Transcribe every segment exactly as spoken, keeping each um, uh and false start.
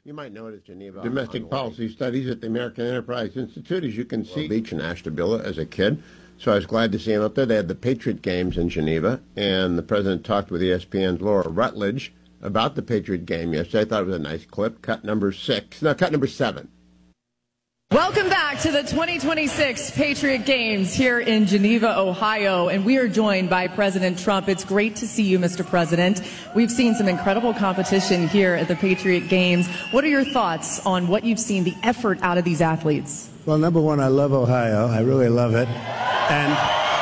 You might know it as Geneva. Domestic policy studies at the American Enterprise Institute, as you can see. Beach and Ashtabula as a kid. So I was glad to see him up there. They had the Patriot Games in Geneva, and the president talked with E S P N's Laura Rutledge about the Patriot game yesterday. I thought it was a nice clip. Cut number six. No, cut number seven. Welcome back to the twenty twenty-six Patriot Games here in Geneva, Ohio, and we are joined by President Trump. It's great to see you, Mister President. We've seen some incredible competition here at the Patriot Games. What are your thoughts on what you've seen, the effort out of these athletes? Well, number one, I love Ohio. I really love it. And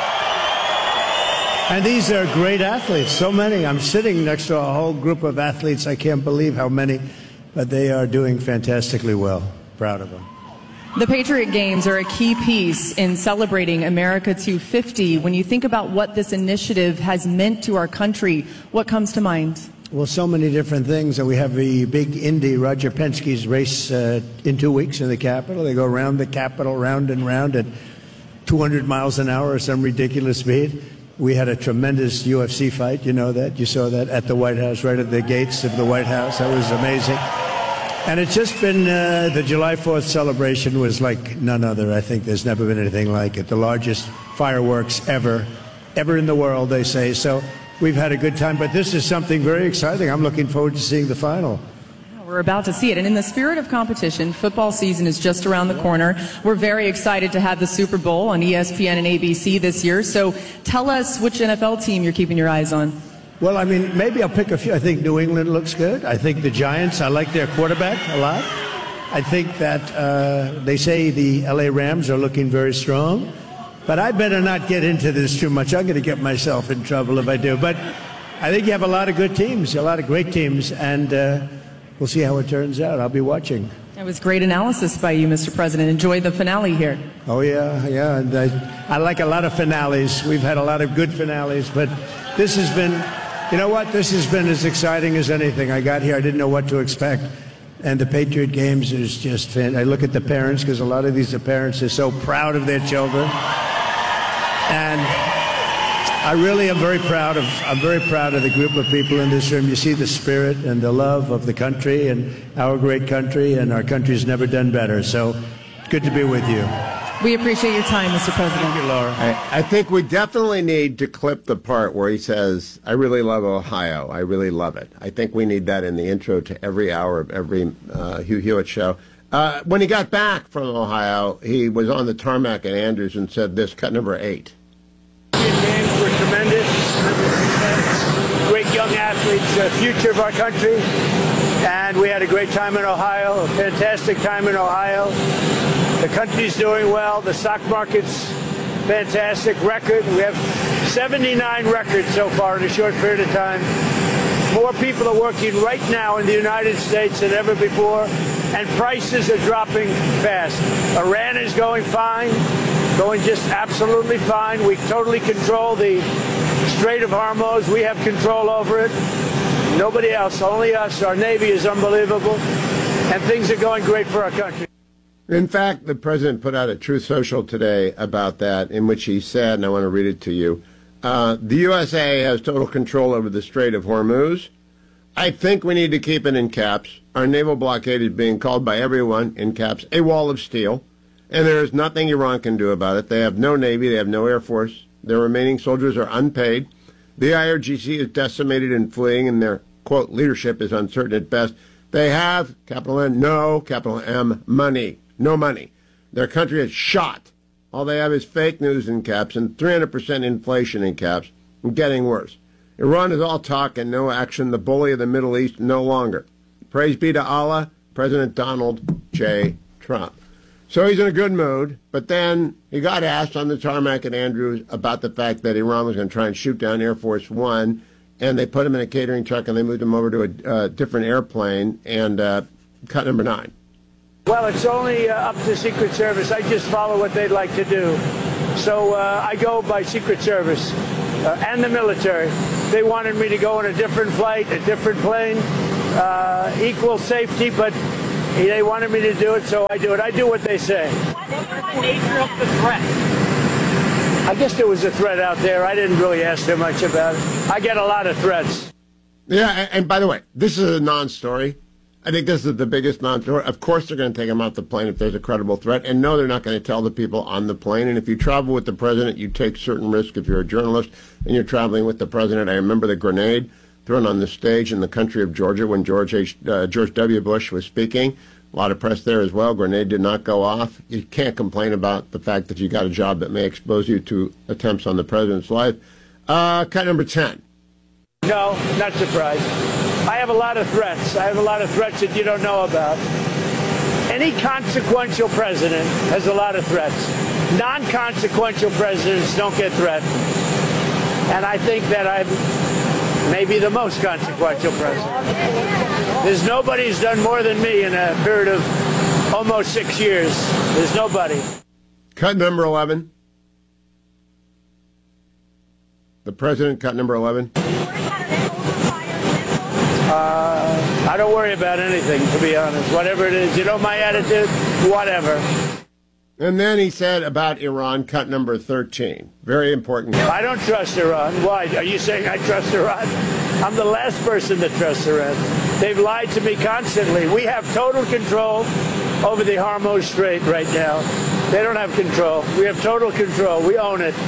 and these are great athletes, so many. I'm sitting next to a whole group of athletes. I can't believe how many, but they are doing fantastically well. Proud of them. The Patriot Games are a key piece in celebrating America two fifty. When you think about what this initiative has meant to our country, what comes to mind? Well, so many different things. And we have the big Indy, Roger Penske's race uh, in two weeks in the Capitol. They go around the Capitol, round and round at two hundred miles an hour or some ridiculous speed. We had a tremendous U F C fight. You know that. You saw that at the White House, right at the gates of the White House. That was amazing. And it's just been, uh, the July fourth celebration was like none other. I think there's never been anything like it. The largest fireworks ever, ever in the world, they say. So we've had a good time. But this is something very exciting. I'm looking forward to seeing the final. We're about to see it. And in the spirit of competition, football season is just around the corner. We're very excited to have the Super Bowl on E S P N and A B C this year. So tell us which N F L team you're keeping your eyes on. Well, I mean, maybe I'll pick a few. I think New England looks good. I think the Giants, I like their quarterback a lot. I think that uh, they say the L A Rams are looking very strong. But I better not get into this too much. I'm going to get myself in trouble if I do. But I think you have a lot of good teams, a lot of great teams, and uh, we'll see how it turns out. I'll be watching. That was great analysis by you, Mister President. Enjoy the finale here. Oh, yeah, yeah. And I, I like a lot of finales. We've had a lot of good finales, but this has been... You know what? This has been as exciting as anything. I got here, I didn't know what to expect. And the Patriot Games is just fan. I look at the parents, because a lot of these parents are so proud of their children. And I really am very proud of, I'm very proud of the group of people in this room. You see the spirit and the love of the country and our great country, and our country's never done better. So good to be with you. We appreciate your time, Mister President. Thank you, Laura. I, I think we definitely need to clip the part where he says, I really love Ohio. I really love it. I think we need that in the intro to every hour of every uh, Hugh Hewitt show. Uh, when he got back from Ohio, he was on the tarmac at Andrews and said this, cut number eight. The games were tremendous. Great young athletes, the future of our country. And we had a great time in Ohio, a fantastic time in Ohio. The country's doing well. The stock market's fantastic record. We have seventy-nine records so far in a short period of time. More people are working right now in the United States than ever before, and prices are dropping fast. Iran is going fine, going just absolutely fine. We totally control the Strait of Hormuz. We have control over it. Nobody else, only us. Our Navy is unbelievable, and things are going great for our country. In fact, the president put out a Truth Social today about that, in which he said, and I want to read it to you, uh, the U S A has total control over the Strait of Hormuz. I think we need to keep it in caps. Our naval blockade is being called by everyone, in caps, a wall of steel, and there is nothing Iran can do about it. They have no Navy, they have no Air Force. Their remaining soldiers are unpaid. The I R G C is decimated and fleeing, and their, quote, leadership is uncertain at best. They have, capital N, no, capital M, money. No money. Their country is shot. All they have is fake news in caps and three hundred percent inflation in caps, and getting worse. Iran is all talk and no action, the bully of the Middle East no longer. Praise be to Allah, President Donald J. Trump. So he's in a good mood, but then he got asked on the tarmac at Andrews about the fact that Iran was going to try and shoot down Air Force One, and they put him in a catering truck and they moved him over to a uh, different airplane, and uh, cut number nine. Well, it's only uh, up to Secret Service. I just follow what they'd like to do. So uh, I go by Secret Service uh, and the military. They wanted me to go on a different flight, a different plane, uh, equal safety, but they wanted me to do it, so I do it. I do what they say. What is the nature of the threat? I guess there was a threat out there. I didn't really ask them much about it. I get a lot of threats. Yeah, and, and by the way, this is a non-story. I think this is the biggest non-threat. Of course they're going to take him off the plane if there's a credible threat. And no, they're not going to tell the people on the plane. And if you travel with the president, you take certain risks if you're a journalist and you're traveling with the president. I remember the grenade thrown on the stage in the country of Georgia when George H, uh, George W. Bush was speaking. A lot of press there as well. Grenade did not go off. You can't complain about the fact that you got a job that may expose you to attempts on the president's life. Uh, cut number ten. No, not surprised. I have a lot of threats. I have a lot of threats that you don't know about. Any consequential president has a lot of threats. Non-consequential presidents don't get threatened. And I think that I'm maybe the most consequential president. There's nobody who's done more than me in a period of almost six years. There's nobody. Cut number eleven. The president, cut number eleven. Uh, I don't worry about anything, to be honest. Whatever it is, you know my attitude? Whatever. And then he said about Iran, cut number thirteen. Very important. I don't trust Iran. Why? Are you saying I trust Iran? I'm the last person that trusts Iran. They've lied to me constantly. We have total control over the Hormuz Strait right now. They don't have control. We have total control. We own it.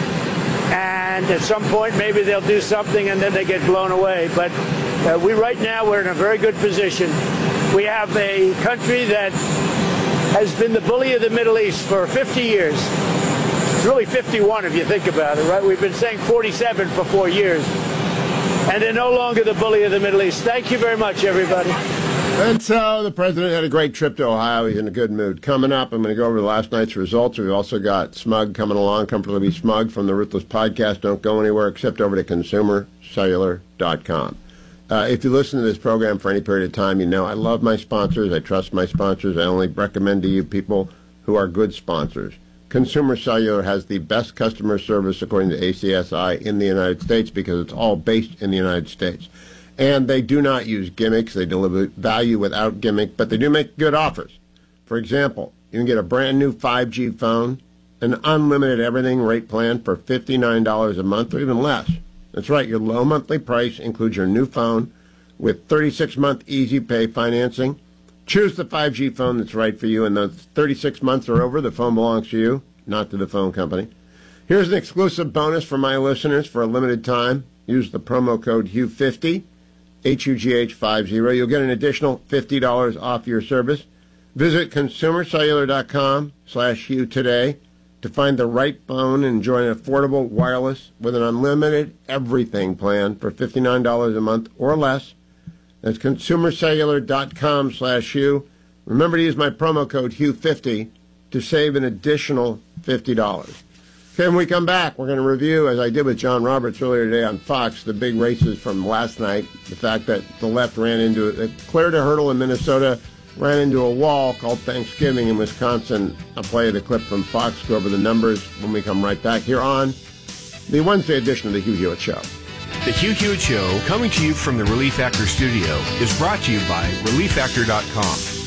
And at some point, maybe they'll do something and then they get blown away. But uh, we right now, we're in a very good position. We have a country that has been the bully of the Middle East for fifty years. It's really fifty-one if you think about it, right? We've been saying forty-seven for four years. And they're no longer the bully of the Middle East. Thank you very much, everybody. And so the president had a great trip to Ohio. He's in a good mood. Coming up, I'm going to go over last night's results. We've also got Smug coming along, Comfortably Smug from the Ruthless Podcast. Don't go anywhere except over to consumer cellular dot com. Uh, if you listen to this program for any period of time, you know I love my sponsors. I trust my sponsors. I only recommend to you people who are good sponsors. Consumer Cellular has the best customer service, according to A C S I, in the United States because it's all based in the United States. And they do not use gimmicks. They deliver value without gimmick, but they do make good offers. For example, you can get a brand new five G phone, an unlimited everything rate plan for fifty-nine dollars a month or even less. That's right, your low monthly price includes your new phone with thirty-six month easy pay financing. Choose the five G phone that's right for you, and those thirty-six months are over. The phone belongs to you, not to the phone company. Here's an exclusive bonus for my listeners for a limited time. Use the promo code Hugh fifty, H U G H fifty. You'll get an additional fifty dollars off your service. Visit consumer cellular dot com slash Hugh today to find the right phone and enjoy an affordable wireless with an unlimited everything plan for fifty-nine dollars a month or less. That's consumer cellular dot com slash Hugh. Remember to use my promo code Hugh fifty to save an additional fifty dollars. Okay, when we come back, we're going to review, as I did with John Roberts earlier today on Fox, the big races from last night. The fact that the left ran into it, cleared a hurdle in Minnesota, ran into a wall called Thanksgiving in Wisconsin. I'll play you the clip from Fox, go over the numbers when we come right back here on the Wednesday edition of the Hugh Hewitt Show. The Hugh Hewitt Show, coming to you from the Relief Actor Studio, is brought to you by relief actor dot com.